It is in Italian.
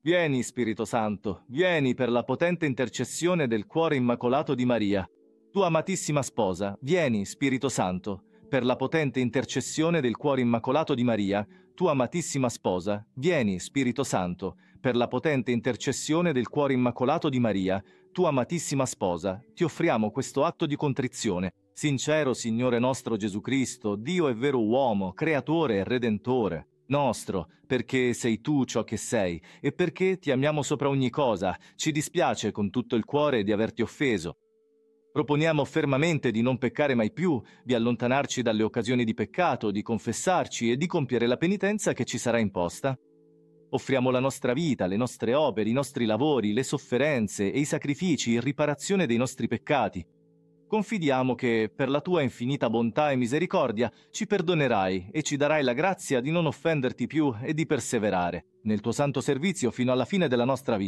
Vieni, Spirito Santo, vieni per la potente intercessione del cuore immacolato di Maria. Tua amatissima sposa, vieni, Spirito Santo, per la potente intercessione del cuore immacolato di Maria. Tua amatissima sposa, vieni, Spirito Santo, per la potente intercessione del cuore immacolato di Maria. Tua amatissima sposa, ti offriamo questo atto di contrizione. Sincero Signore nostro Gesù Cristo, Dio e vero uomo, creatore e redentore nostro, perché sei tu ciò che sei e perché ti amiamo sopra ogni cosa, ci dispiace con tutto il cuore di averti offeso. Proponiamo fermamente di non peccare mai più, di allontanarci dalle occasioni di peccato, di confessarci e di compiere la penitenza che ci sarà imposta. Offriamo la nostra vita, le nostre opere, i nostri lavori, le sofferenze e i sacrifici in riparazione dei nostri peccati. Confidiamo che, per la tua infinita bontà e misericordia, ci perdonerai e ci darai la grazia di non offenderti più e di perseverare nel tuo santo servizio fino alla fine della nostra vita.